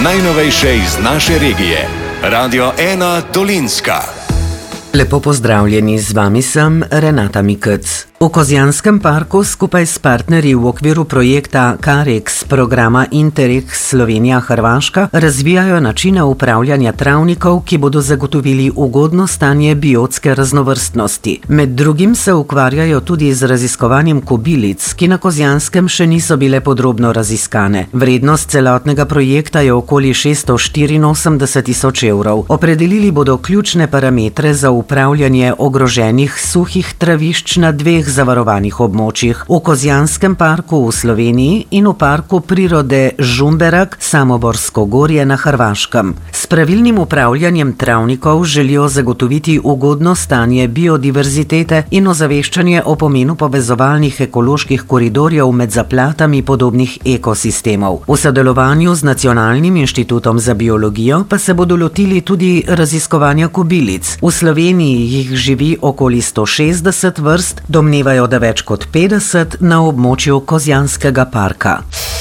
Najnovejše iz naše regije. Radio 1 Dolenjska. Lepo pozdravljeni, z vami sem Renata Mikec. V Kozjanskem parku skupaj s partnerji v okviru projekta CAREX programa Interreg Slovenija-Hrvaška razvijajo načine upravljanja travnikov, ki bodo zagotovili ugodno stanje biotske raznovrstnosti. Med drugim se ukvarjajo tudi z raziskovanjem kobilic, ki na Kozjanskem še niso bile podrobno raziskane. Vrednost celotnega projekta je okoli 684 tisoč evrov. Opredelili bodo ključne parametre za upravljanje ogroženih suhih travišč na dveh zavarovanih območjih, v Kozjanskem parku v Sloveniji in v parku prirode Žumberak, Samoborsko gorje na Hrvaškem. S pravilnim upravljanjem travnikov želijo zagotoviti ugodno stanje biodiverzitete in ozaveščanje o pomenu povezovalnih ekoloških koridorjev med zaplatami podobnih ekosistemov. V sodelovanju z Nacionalnim inštitutom za biologijo pa se bodo lotili tudi raziskovanja kobilic. V Sloveniji jih živi okoli 160 vrst, domnevajo, da več kot 50 na območju Kozjanskega parka.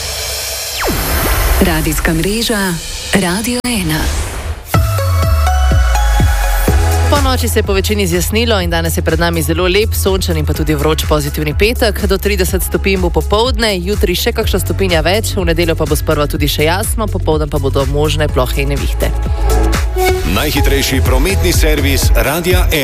Radijska mreža Radio 1. Po noči se je po večini zjasnilo in danes je pred nami zelo lep, sončen in pa tudi vroč pozitivni petek. Do 30 stopinj bo popoldne, jutri še kakšna stopinja več, v nedeljo pa bo sprva tudi še jasno, popoldan pa bodo možne plohe in nevihte. Najhitrejši prometni servis Radia 1.